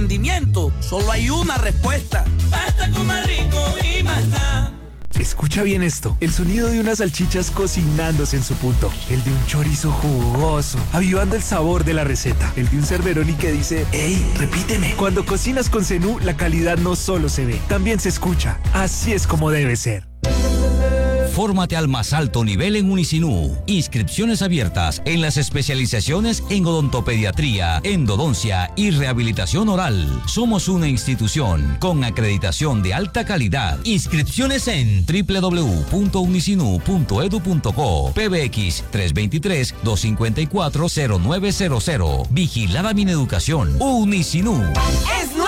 rendimiento, solo hay una respuesta. Pasta con más rico y más nada. Escucha bien esto, el sonido de unas salchichas cocinándose en su punto, el de un chorizo jugoso, avivando el sabor de la receta, el de un Cerveroni que dice, ¡Ey, repíteme! Cuando cocinas con Zenú, la calidad no solo se ve, también se escucha. Así es como debe ser. Fórmate al más alto nivel en Unisinú. Inscripciones abiertas en las especializaciones en odontopediatría, endodoncia y rehabilitación oral. Somos una institución con acreditación de alta calidad. Inscripciones en www.unisinú.edu.co. PBX 323-254-0900. Vigilada Mineducación. Unisinú. Es